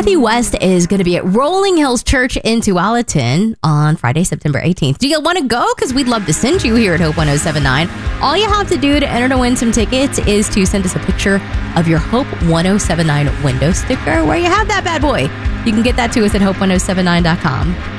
Kathy West is going to be at Rolling Hills Church in Tualatin on Friday, September 18th. Do you want to go? Because we'd love to send you here at Hope 1079. All you have to do to enter to win some tickets is to send us a picture of your Hope 1079 window sticker where you have that bad boy. You can get that to us at hope1079.com.